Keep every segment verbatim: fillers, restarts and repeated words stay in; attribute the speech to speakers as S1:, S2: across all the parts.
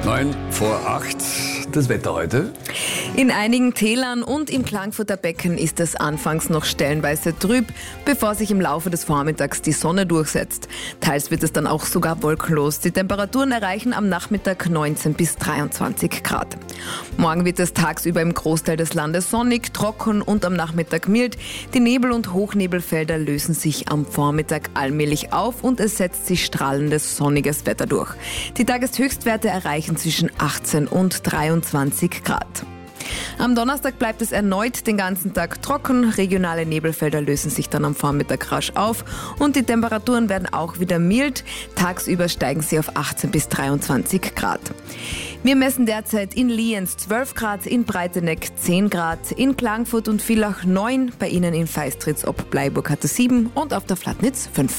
S1: Neun vor acht. Das Wetter heute.
S2: In einigen Tälern und im Klagenfurter Becken ist es anfangs noch stellenweise trüb, bevor sich im Laufe des Vormittags die Sonne durchsetzt. Teils wird es dann auch sogar wolkenlos. Die Temperaturen erreichen am Nachmittag neunzehn bis dreiundzwanzig Grad. Morgen wird es tagsüber im Großteil des Landes sonnig, trocken und am Nachmittag mild. Die Nebel- und Hochnebelfelder lösen sich am Vormittag allmählich auf und es setzt sich strahlendes, sonniges Wetter durch. Die Tageshöchstwerte erreichen zwischen achtzehn und dreiundzwanzig Grad. Am Donnerstag bleibt es erneut den ganzen Tag trocken, regionale Nebelfelder lösen sich dann am Vormittag rasch auf und die Temperaturen werden auch wieder mild. Tagsüber steigen sie auf achtzehn bis dreiundzwanzig Grad. Wir messen derzeit in Lienz zwölf Grad, in Breiteneck zehn Grad, in Klagenfurt und Villach neun, bei Ihnen in Feistritz ob Bleiburg hatte sieben und auf der Flatnitz fünf.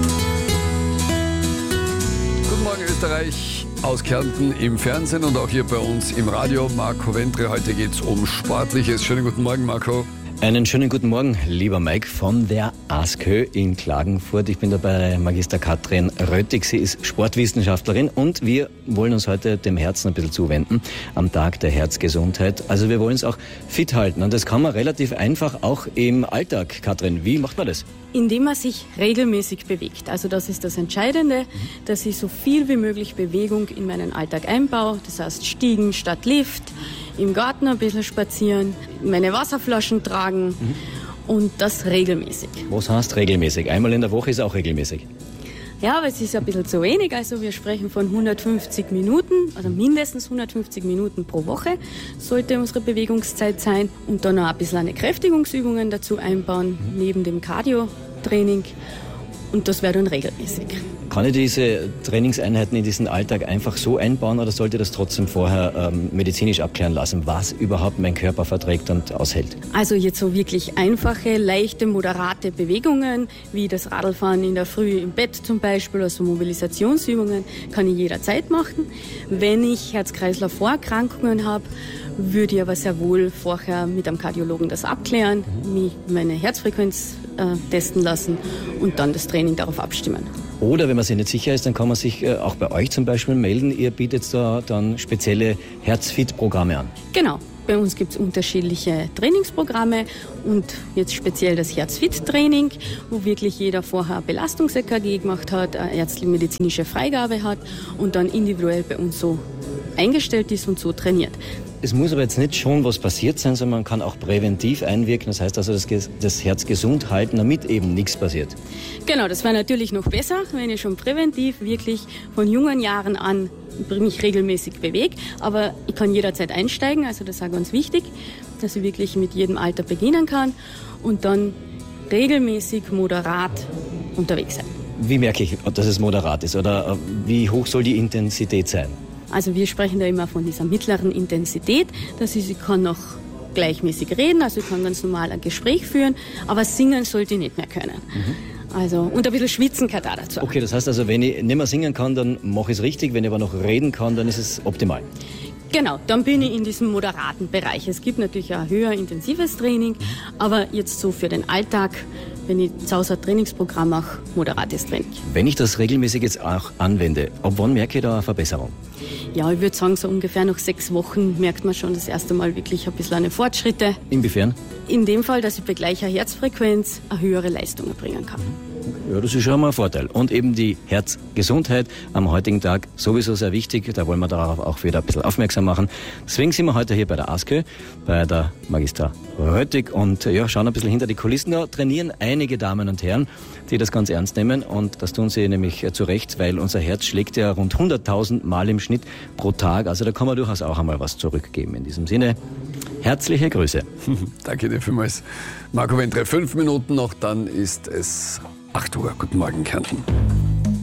S1: Guten Morgen Österreich, aus Kärnten im Fernsehen und auch hier bei uns im Radio. Marco Ventre, heute geht es um Sportliches. Schönen guten Morgen, Marco.
S3: Einen schönen guten Morgen, lieber Mike von der ASKÖ in Klagenfurt. Ich bin da bei Magister Katrin Röttig. Sie ist Sportwissenschaftlerin und wir wollen uns heute dem Herzen ein bisschen zuwenden am Tag der Herzgesundheit. Also wir wollen es auch fit halten und das kann man relativ einfach auch im Alltag. Katrin, wie macht man das?
S4: Indem man sich regelmäßig bewegt. Also das ist das Entscheidende, dass ich so viel wie möglich Bewegung in meinen Alltag einbaue. Das heißt Stiegen statt Lift, im Garten ein bisschen spazieren, meine Wasserflaschen tragen mhm. und das regelmäßig.
S3: Was heißt regelmäßig? Einmal in der Woche ist auch regelmäßig.
S4: Ja, aber es ist ein bisschen zu wenig. Also wir sprechen von hundertfünfzig Minuten, also mindestens hundertfünfzig Minuten pro Woche sollte unsere Bewegungszeit sein. Und dann noch ein bisschen eine Kräftigungsübungen dazu einbauen, mhm. neben dem Cardio-Training. Und das wäre dann regelmäßig.
S3: Kann ich diese Trainingseinheiten in diesen Alltag einfach so einbauen oder sollte das trotzdem vorher ähm, medizinisch abklären lassen, was überhaupt mein Körper verträgt und aushält?
S4: Also jetzt so wirklich einfache, leichte, moderate Bewegungen, wie das Radlfahren in der Früh im Bett zum Beispiel, also Mobilisationsübungen, kann ich jederzeit machen. Wenn ich Herz-Kreislauf-Vorerkrankungen habe, würde ich aber sehr wohl vorher mit einem Kardiologen das abklären, mich meine Herzfrequenz äh, testen lassen und dann das Training darauf abstimmen.
S3: Oder wenn man sich nicht sicher ist, dann kann man sich äh, auch bei euch zum Beispiel melden. Ihr bietet da dann spezielle Herzfit-Programme an.
S4: Genau. Bei uns gibt es unterschiedliche Trainingsprogramme und jetzt speziell das Herzfit-Training, wo wirklich jeder vorher Belastungs-E K G gemacht hat, eine ärztlich-medizinische Freigabe hat und dann individuell bei uns so eingestellt ist und so trainiert.
S3: Es muss aber jetzt nicht schon was passiert sein, sondern man kann auch präventiv einwirken. Das heißt also, das, das Herz gesund halten, damit eben nichts passiert.
S4: Genau, das wäre natürlich noch besser, wenn ich schon präventiv wirklich von jungen Jahren an mich regelmäßig bewege. Aber ich kann jederzeit einsteigen, also das ist auch ganz wichtig, dass ich wirklich mit jedem Alter beginnen kann und dann regelmäßig moderat unterwegs sein.
S3: Wie merke ich, dass es moderat ist oder wie hoch soll die Intensität sein?
S4: Also wir sprechen da immer von dieser mittleren Intensität, dass ich, ich kann noch gleichmäßig reden, also ich kann ganz normal ein Gespräch führen, aber singen sollte ich nicht mehr können. Mhm. Also, und ein bisschen schwitzen kann da dazu.
S3: Okay, das heißt also, wenn ich nicht mehr singen kann, dann mache ich es richtig, wenn ich aber noch reden kann, dann ist es optimal.
S4: Genau, dann bin ich in diesem moderaten Bereich. Es gibt natürlich ein höher intensives Training, mhm. aber jetzt so für den Alltag, wenn ich zu Hause ein Trainingsprogramm mache, moderates Training.
S3: Wenn ich das regelmäßig jetzt auch anwende, ab wann merke ich da eine Verbesserung?
S4: Ja, ich würde sagen, so ungefähr nach sechs Wochen merkt man schon das erste Mal wirklich ein bisschen eine Fortschritte.
S3: Inwiefern? In
S4: dem Fall, dass ich bei gleicher Herzfrequenz eine höhere Leistung erbringen kann.
S3: Ja, das ist schon mal ein Vorteil. Und eben die Herzgesundheit am heutigen Tag sowieso sehr wichtig. Da wollen wir darauf auch wieder ein bisschen aufmerksam machen. Deswegen sind wir heute hier bei der ASKÖ, bei der Magister Röttig und ja, schauen ein bisschen hinter die Kulissen. Da trainieren einige Damen und Herren, die das ganz ernst nehmen. Und das tun sie nämlich zu Recht, weil unser Herz schlägt ja rund hunderttausend Mal im Schnitt pro Tag. Also da kann man durchaus auch einmal was zurückgeben. In diesem Sinne, herzliche Grüße.
S1: Danke dir vielmals. Marco Ventre, fünf Minuten noch, dann ist es acht Uhr. Guten Morgen, Kärnten.